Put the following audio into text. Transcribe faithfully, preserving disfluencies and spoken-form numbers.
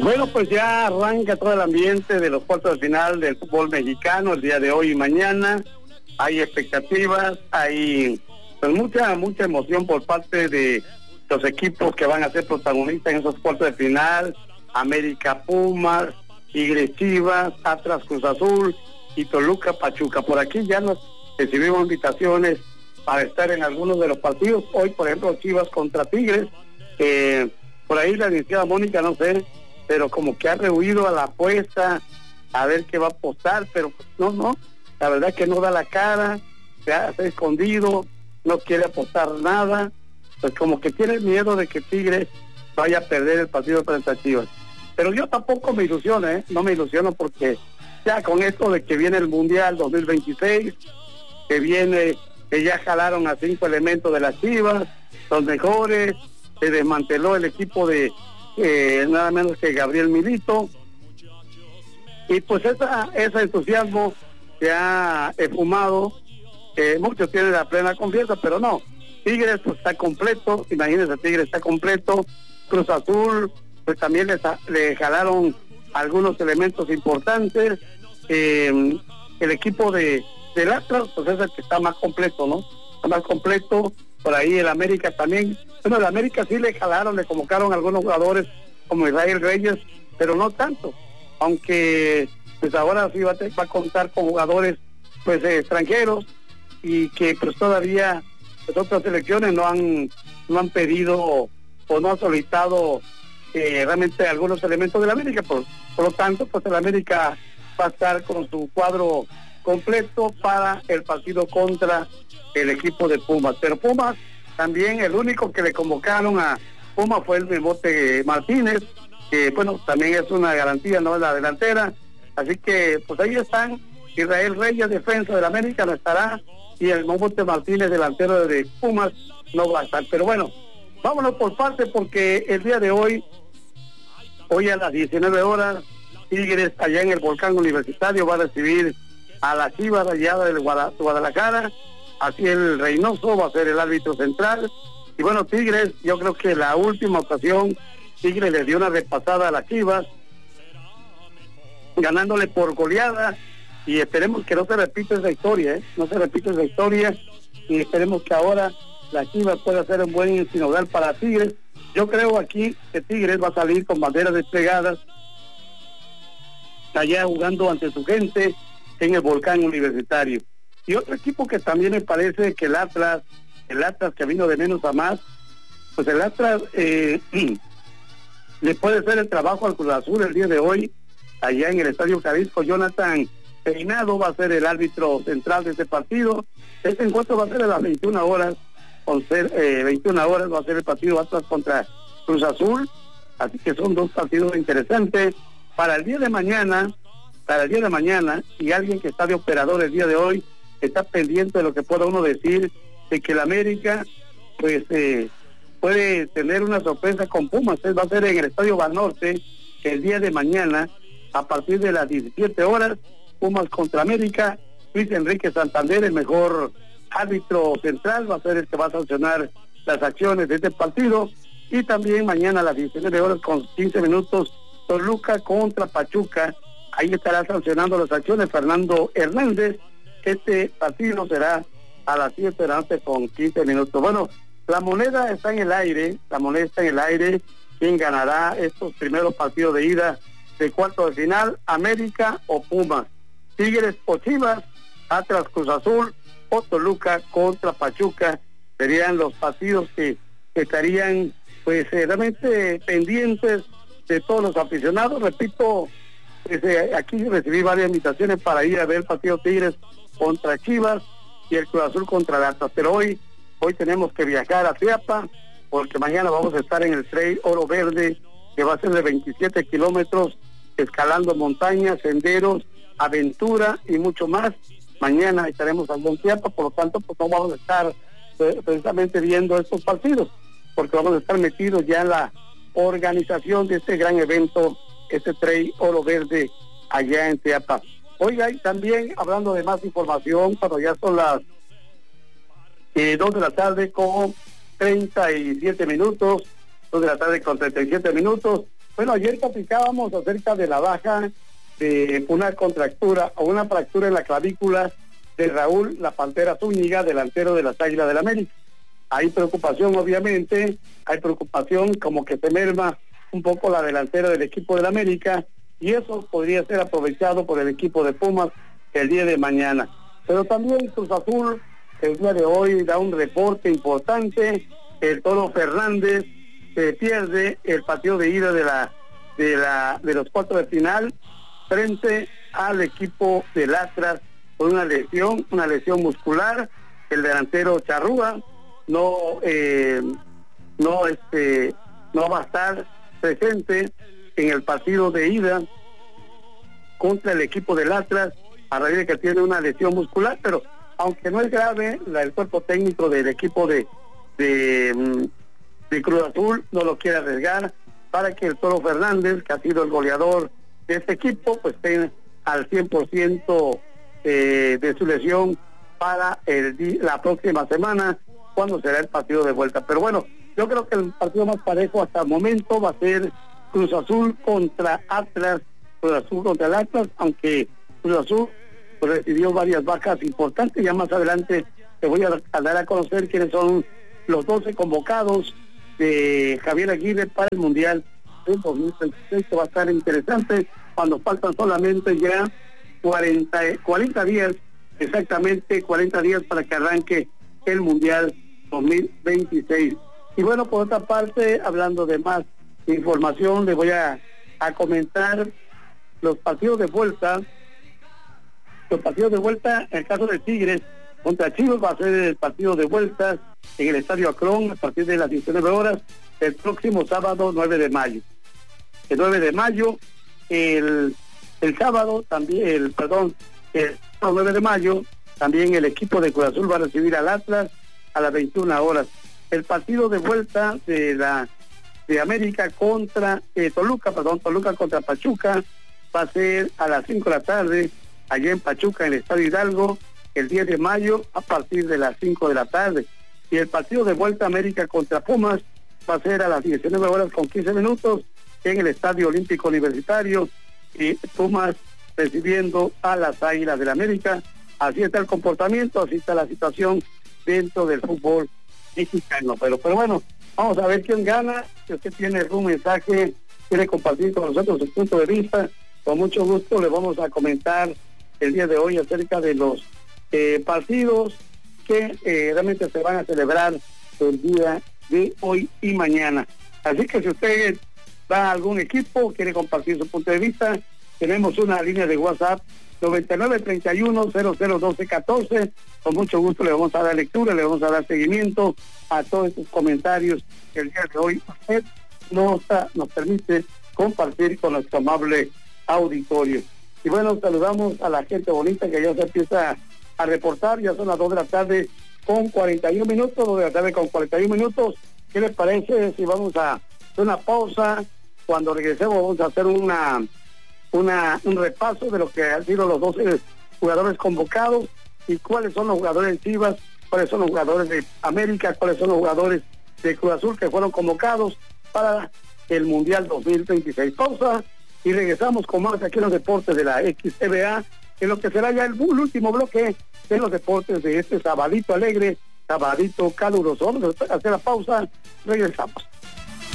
Bueno, pues ya arranca todo el ambiente de los cuartos de final del fútbol mexicano el día de hoy y mañana. Hay expectativas, hay pues mucha, mucha emoción por parte de los equipos que van a ser protagonistas en esos cuartos de final. América Pumas, Tigres Chivas, Atlas Cruz Azul y Toluca Pachuca. Por aquí ya nos recibimos invitaciones para estar en algunos de los partidos. Hoy, por ejemplo, Chivas contra Tigres. Eh, por ahí la licenciada Mónica, no sé, pero como que ha rehuido a la apuesta, a ver qué va a apostar, pero pues no, no, la verdad que no da la cara, se ha, se ha escondido, no quiere apostar nada, pues como que tiene miedo de que Tigres vaya a perder el partido frente a Chivas. Pero yo tampoco me ilusiono, ¿eh? No me ilusiono porque ya con esto de que viene el Mundial dos mil veintiséis, que viene, que ya jalaron a cinco elementos de las Chivas, los mejores, se desmanteló el equipo de eh, nada menos que Gabriel Milito, y pues esa, ese entusiasmo se ha esfumado. Eh, muchos tienen la plena confianza, pero no, Tigres pues está completo, imagínense, Tigres está completo. Cruz Azul pues también le, le jalaron algunos elementos importantes. Eh, el equipo de del Atlas pues es el que está más completo, ¿no? Está más completo. Por ahí el América también, bueno, el América sí le jalaron, le convocaron a algunos jugadores como Israel Reyes, pero no tanto, aunque pues ahora sí va a, va a contar con jugadores pues eh, extranjeros, y que pues todavía pues, otras selecciones no han no han pedido o no han solicitado eh, realmente algunos elementos del América. Por, por lo tanto, pues el América va a estar con su cuadro completo para el partido contra el equipo de Pumas. Pero Pumas también, el único que le convocaron a Pumas fue el Mebote Martínez, que bueno, también es una garantía, no es la delantera. Así que pues ahí están. Israel Reyes, defensa del América, no estará, y el Mebote Martínez, delantero de Pumas, no va a estar. Pero bueno, vámonos por parte, porque el día de hoy, hoy a las diecinueve horas, Tigres allá en el Volcán Universitario va a recibir a la Chivas Rayadas del Guadalajara. Así el Reynoso va a ser el árbitro central. Y bueno, Tigres, yo creo que la última ocasión Tigres le dio una repasada a las Chivas, ganándole por goleada, y esperemos que no se repita esa historia, ¿eh? No se repita esa historia, y esperemos que ahora la Chivas pueda hacer un buen sinodal para Tigres. Yo creo aquí que Tigres va a salir con banderas desplegadas, allá jugando ante su gente en el Volcán Universitario. Y otro equipo que también me parece que el Atlas, el Atlas que vino de menos a más, pues el Atlas eh, le puede hacer el trabajo al Cruz Azul el día de hoy, allá en el Estadio Jalisco. Jonathan Peinado va a ser el árbitro central de este partido. Este encuentro va a ser a las veintiuna horas, con ser, eh, veintiuna horas va a ser el partido Atlas contra Cruz Azul, así que son dos partidos interesantes. Para el día de mañana, para el día de mañana, y alguien que está de operador el día de hoy, está pendiente de lo que pueda uno decir, de que el América, pues, eh, puede tener una sorpresa con Pumas. Va a ser en el Estadio Banorte el día de mañana, a partir de las diecisiete horas, Pumas contra América. Luis Enrique Santander, el mejor árbitro central, va a ser el que va a sancionar las acciones de este partido. Y también mañana a las diecinueve horas con quince minutos, Toluca contra Pachuca. Ahí estará sancionando las acciones Fernando Hernández. Este partido será a las siete de la noche con quince minutos. Bueno, la moneda está en el aire, la moneda está en el aire. ¿Quién ganará estos primeros partidos de ida de cuarto de final? América o Pumas, Tigres o Chivas, Atlas Cruz Azul o Toluca contra Pachuca. Serían los partidos que, que estarían pues eh, realmente pendientes de todos los aficionados. Repito, pues, eh, aquí recibí varias invitaciones para ir a ver el partido Tigres contra Chivas y el Cruz Azul contra el Atlas, pero hoy hoy tenemos que viajar a Teapa, porque mañana vamos a estar en el Trail Oro Verde, que va a ser de veintisiete kilómetros, escalando montañas, senderos, aventura y mucho más. Mañana estaremos allá en Teapa, por lo tanto pues no vamos a estar eh, precisamente viendo estos partidos, porque vamos a estar metidos ya en la organización de este gran evento, este Trail Oro Verde allá en Teapa. Oiga, y también hablando de más información, cuando ya son las eh, dos de la tarde con treinta y siete minutos, dos de la tarde con treinta y siete minutos, Bueno, ayer platicábamos acerca de la baja de una contractura o una fractura en la clavícula de Raúl La Pantera Zúñiga, delantero de las Águilas del América. Hay preocupación, obviamente, hay preocupación como que se merma un poco la delantera del equipo del América, y eso podría ser aprovechado por el equipo de Pumas el día de mañana. Pero también Cruz Azul el día de hoy da un reporte importante. El Toro Fernández se pierde el partido de ida de la de la de los cuartos de final frente al equipo del Atlas por una lesión, una lesión muscular. El delantero Charrúa no eh, no este no va a estar presente en el partido de ida contra el equipo del Atlas a raíz de que tiene una lesión muscular, pero aunque no es grave, la, el cuerpo técnico del equipo de, de, de Cruz Azul no lo quiere arriesgar para que el Toro Fernández, que ha sido el goleador de este equipo, pues esté al cien por ciento eh, de su lesión para el, la próxima semana, cuando será el partido de vuelta. Pero bueno, yo creo que el partido más parejo hasta el momento va a ser Cruz Azul contra Atlas, Cruz Azul contra el Atlas, aunque Cruz Azul pues, recibió varias bajas importantes. Ya más adelante te voy a, a dar a conocer quiénes son los doce convocados de Javier Aguirre para el Mundial del dos mil veintiséis, que va a estar interesante cuando faltan solamente ya cuarenta, cuarenta días, exactamente cuarenta días para que arranque el Mundial dos mil veintiséis. Y bueno, por otra parte, hablando de más información, le voy a, a comentar los partidos de vuelta. Los partidos de vuelta, en el caso de Tigres contra Chivas, va a ser el partido de vuelta en el Estadio Akron a partir de las diecinueve horas, el próximo sábado nueve de mayo. El nueve de mayo, el, el sábado también, el perdón, el nueve de mayo, también el equipo de Cruz Azul va a recibir al Atlas a las veintiuna horas. El partido de vuelta de la de América contra eh, Toluca, perdón, Toluca contra Pachuca va a ser a las cinco de la tarde, allá en Pachuca, en el Estadio Hidalgo, el diez de mayo a partir de las cinco de la tarde. Y el partido de vuelta América contra Pumas va a ser a las diecinueve horas con quince minutos en el Estadio Olímpico Universitario, y Pumas recibiendo a las Águilas del América. Así está el comportamiento, así está la situación dentro del fútbol mexicano. Pero, pero bueno, vamos a ver quién gana. Si usted tiene algún mensaje, quiere compartir con nosotros su punto de vista, con mucho gusto le vamos a comentar el día de hoy acerca de los eh, partidos que eh, realmente se van a celebrar el día de hoy y mañana. Así que si usted va a algún equipo, quiere compartir su punto de vista, tenemos una línea de WhatsApp noventa y nueve treinta y uno cero cero doce catorce. Con mucho gusto le vamos a dar lectura, le vamos a dar seguimiento a todos estos comentarios que el día de hoy usted nos, nos permite compartir con nuestro amable auditorio. Y bueno, saludamos a la gente bonita que ya se empieza a reportar. Ya son las dos de la tarde con cuarenta y un minutos, dos de la tarde con cuarenta y un minutos. ¿Qué les parece si vamos a hacer una pausa? Cuando regresemos vamos a hacer una una un repaso de lo que han sido los doce jugadores convocados y cuáles son los jugadores de Chivas, cuáles son los jugadores de América, cuáles son los jugadores de Cruz Azul que fueron convocados para el Mundial dos mil veintiséis. Pausa y regresamos con más aquí en los deportes de la X T V A, en lo que será ya el, el último bloque de los deportes de este sabadito alegre, sabadito caluroso. Vamos a hacer la pausa, regresamos.